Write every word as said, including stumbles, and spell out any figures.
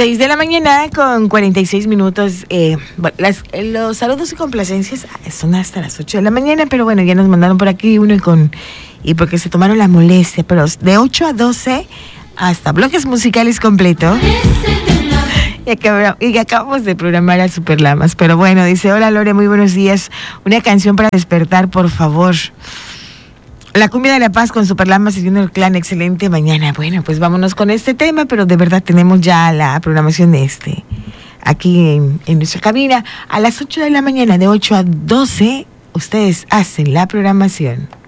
seis de la mañana con cuarenta y seis minutos. Eh, bueno, las, los saludos y complacencias son hasta las ocho de la mañana, pero bueno, ya nos mandaron por aquí uno y con y porque se tomaron la molestia, pero de ocho a doce hasta bloques musicales completo. Y, acabamos, y acabamos de programar a Superlamas. Pero bueno, dice, hola Lore, muy buenos días. Una canción para despertar, por favor. La cumbia de la paz con Superlamas y el clan, excelente mañana. Bueno, pues vámonos con este tema, pero de verdad tenemos ya la programación de este. Aquí en, en nuestra cabina, a las ocho de la mañana, de ocho a doce, ustedes hacen la programación.